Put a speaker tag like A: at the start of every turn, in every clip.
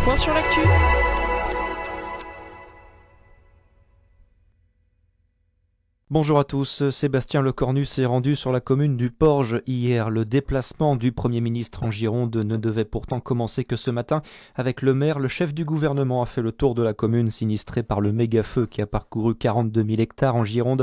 A: point sur l'actu.
B: Bonjour à tous, Sébastien Lecornu s'est rendu sur la commune du Porge hier. Le déplacement du Premier ministre en Gironde ne devait pourtant commencer que ce matin. Avec le maire, le chef du gouvernement a fait le tour de la commune sinistrée par le méga-feu qui a parcouru 42 000 hectares en Gironde.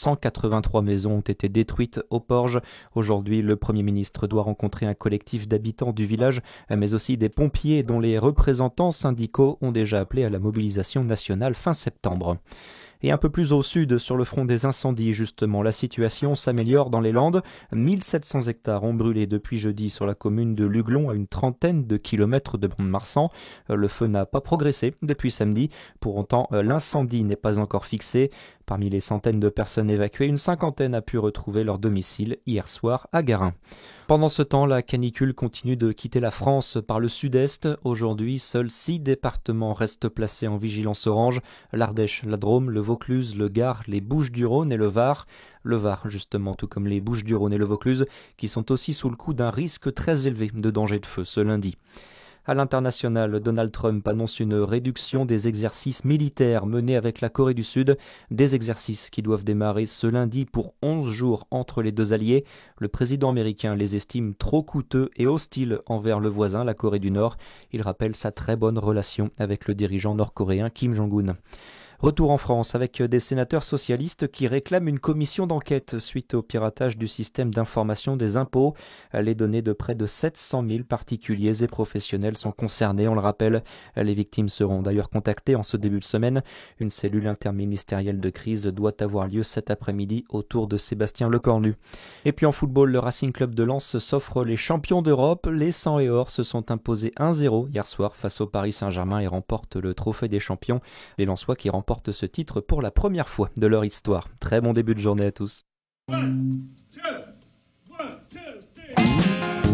B: 183 maisons ont été détruites au Porge. Aujourd'hui, le Premier ministre doit rencontrer un collectif d'habitants du village, mais aussi des pompiers dont les représentants syndicaux ont déjà appelé à la mobilisation nationale fin septembre. Et un peu plus au sud, sur le front des incendies, justement, la situation s'améliore dans les Landes. 1700 hectares ont brûlé depuis jeudi sur la commune de Luglon, à une trentaine de kilomètres de Mont-de-Marsan. Le feu n'a pas progressé depuis samedi. Pour autant, l'incendie n'est pas encore fixé. Parmi les centaines de personnes évacuées, une cinquantaine a pu retrouver leur domicile hier soir à Garin. Pendant ce temps, la canicule continue de quitter la France par le sud-est. Aujourd'hui, seuls 6 départements restent placés en vigilance orange. L'Ardèche, la Drôme, le Vaucluse, le Gard, les Bouches-du-Rhône et le Var. Le Var, justement, tout comme les Bouches-du-Rhône et le Vaucluse, qui sont aussi sous le coup d'un risque très élevé de danger de feu ce lundi. À l'international, Donald Trump annonce une réduction des exercices militaires menés avec la Corée du Sud, des exercices qui doivent démarrer ce lundi pour 11 jours entre les deux alliés. Le président américain les estime trop coûteux et hostiles envers le voisin, la Corée du Nord. Il rappelle sa très bonne relation avec le dirigeant nord-coréen Kim Jong-un. Retour en France avec des sénateurs socialistes qui réclament une commission d'enquête suite au piratage du système d'information des impôts. Les données de près de 700 000 particuliers et professionnels sont concernées, on le rappelle. Les victimes seront d'ailleurs contactées en ce début de semaine. Une cellule interministérielle de crise doit avoir lieu cet après-midi autour de Sébastien Lecornu. Et puis en football, le Racing Club de Lens s'offre les champions d'Europe. Les 100 et or se sont imposés 1-0 hier soir face au Paris Saint-Germain et remportent le trophée des champions. Les Lensois qui remportent ce titre pour la première fois de leur histoire. Très bon début de journée à tous.